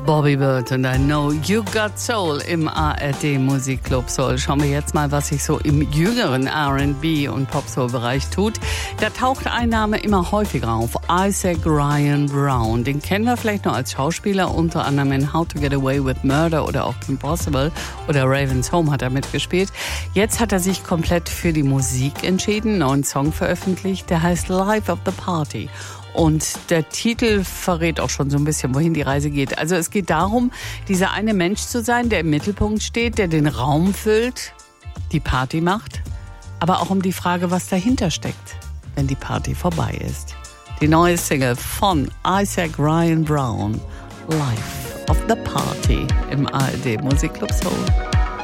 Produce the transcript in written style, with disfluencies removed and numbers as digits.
Bobby Bird und I Know You Got Soul im ARD Musikclub Soul. Schauen wir jetzt mal, was sich so im jüngeren R&B und Pop-Soul-Bereich tut. Da taucht ein Name immer häufiger auf, Isaac Ryan Brown. Den kennen wir vielleicht noch als Schauspieler, unter anderem in How to Get Away with Murder oder auch Kim Possible oder Raven's Home hat er mitgespielt. Jetzt hat er sich komplett für die Musik entschieden, einen neuen Song veröffentlicht, der heißt Life of the Party. Und der Titel verrät auch schon so ein bisschen, wohin die Reise geht. Also es geht darum, dieser eine Mensch zu sein, der im Mittelpunkt steht, der den Raum füllt, die Party macht, aber auch um die Frage, was dahinter steckt, wenn die Party vorbei ist. Die neue Single von Isaac Ryan Brown, Life of the Party im ARD Musikclub Soul.